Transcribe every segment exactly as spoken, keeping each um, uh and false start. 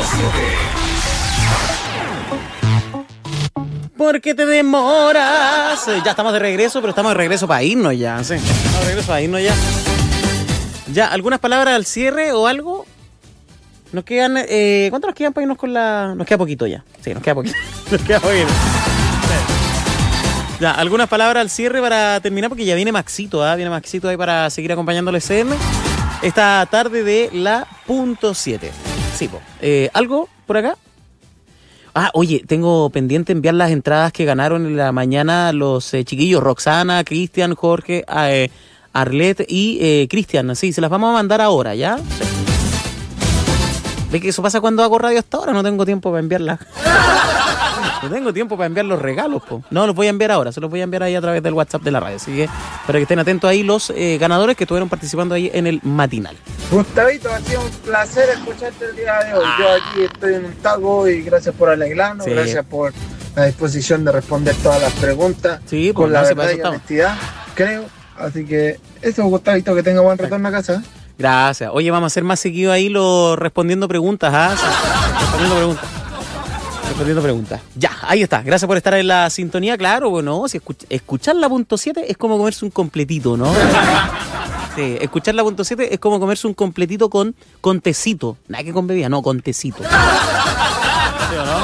¿Por qué te demoras? Eh, Ya estamos de regreso, pero estamos de regreso para irnos ya. Sí, estamos de regreso para irnos ya. Ya, ¿algunas palabras al cierre o algo? Nos quedan... Eh, ¿Cuánto nos quedan para irnos con la...? Nos queda poquito ya. Sí, nos queda poquito. Nos queda poquito. Ya, algunas palabras al cierre para terminar, porque ya viene Maxito, ¿ah? Viene Maxito ahí para seguir acompañando al S M esta tarde de la punto siete. Sí, po. Eh, ¿Algo por acá? Ah, oye, tengo pendiente enviar las entradas que ganaron en la mañana los eh, chiquillos, Roxana, Cristian, Jorge, eh, Arlet y eh, Cristian. Sí, se las vamos a mandar ahora, ¿ya? Sí. ¿Ves que eso pasa cuando hago radio hasta ahora? No tengo tiempo para enviarlas. No tengo tiempo para enviar los regalos, po. No, los voy a enviar ahora. Se los voy a enviar ahí a través del WhatsApp de la radio. Así que para que estén atentos ahí los eh, ganadores que estuvieron participando ahí en el matinal. Gustavito, ha sido un placer escucharte el día de hoy. Yo aquí estoy en un taco y gracias por alegrarnos, Sí. gracias por la disposición de responder todas las preguntas Sí, con pues, la no, sí, verdad para y eso estamos. honestidad, creo. Así que eso, Gustavito, que tenga buen retorno a casa. Gracias. Oye, vamos a hacer más seguido ahí los respondiendo preguntas, ¿ah? Sí. Respondiendo preguntas. Respondiendo preguntas. Ya, ahí está. Gracias por estar en la sintonía. Claro, bueno, si escuch- escuchar la punto siete es como comerse un completito, ¿no? Sí, escuchar la punto siete es como comerse un completito con, con tecito. Nada que con bebida, no, con tecito. ¿Sí o no?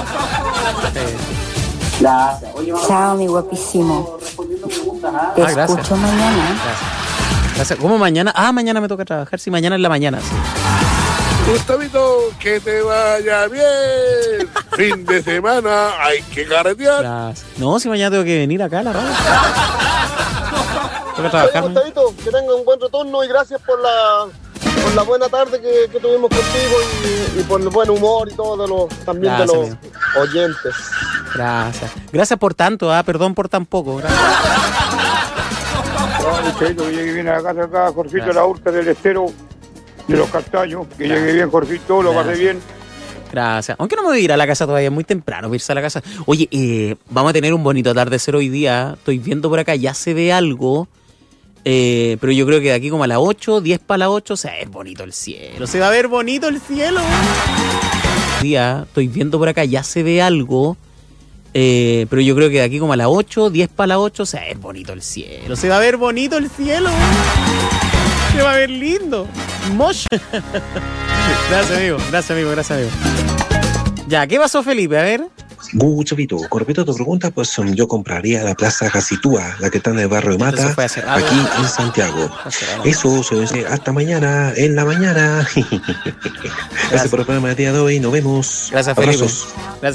Sí. Gracias. Oye, vamos Chao, mi guapísimo. Te Ah, gracias. escucho mañana. Gracias. Gracias. ¿Cómo mañana? Ah, mañana me toca trabajar. Sí, mañana en la mañana, sí. Gustavito, que te vaya bien. Fin de semana, hay que carretear. Gracias. No, si mañana tengo que venir acá a la radio. Tengo que trabajar. Oye, Gustavito, que tenga un buen retorno y gracias por la, por la buena tarde que, que tuvimos contigo y, y por el buen humor y todo de los, también Gracias, de los amigo. oyentes. Gracias. Gracias por tanto, ah, perdón por tan poco. Gracias. Gustavito, que llegue bien a la casa acá, Jorgito, Gracias. la hurta del estero de los castaños. Que Gracias. llegue bien, Jorgito, lo Gracias. pasé bien. Gracias. Aunque no me voy a ir a la casa todavía, es muy temprano para irse a la casa. Oye, eh, vamos a tener un bonito atardecer hoy día. Estoy viendo por acá, ya se ve algo. Eh, pero yo creo que de aquí como a las ocho, diez para las ocho, se va a ver bonito el cielo. Se va a ver bonito el cielo. Día, estoy viendo por acá, ya se ve algo. Eh, pero yo creo que de aquí como a las ocho, diez para las ocho, se va a ver bonito el cielo. Se va a ver bonito el cielo. Se va a ver lindo. Mosh. Gracias, amigo. Gracias, amigo. Gracias, amigo. Ya, ¿qué pasó, Felipe? A ver. Guchavito, con respecto a tu pregunta, pues um, yo compraría la Plaza Casitúa, la que está en el barrio de Eso Mata, fue hace rato. aquí en Santiago. Hace rato. Eso se vence hasta mañana, en la mañana. Gracias por el programa del día de hoy, nos vemos. Gracias, Felipe. Abrazos. Gracias.